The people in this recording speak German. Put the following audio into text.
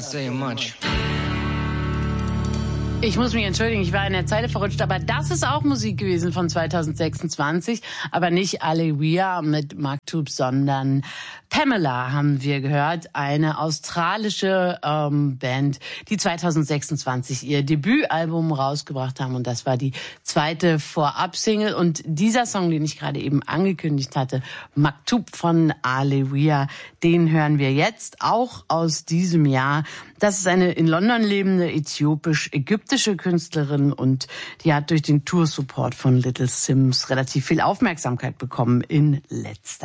not saying much. Ich muss mich entschuldigen, ich war in der Zeile verrutscht, aber das ist auch Musik gewesen von 2026, aber nicht Aleluia mit Maktub, sondern Pamela haben wir gehört, eine australische Band, die 2026 ihr Debütalbum rausgebracht haben und das war die zweite Vorab-Single und dieser Song, den ich gerade eben angekündigt hatte, Maktub von Aleluia, den hören wir jetzt auch aus diesem Jahr. Das ist eine in London lebende äthiopisch-ägyptische Künstlerin und die hat durch den Tour-Support von Little Sims relativ viel Aufmerksamkeit bekommen in letzter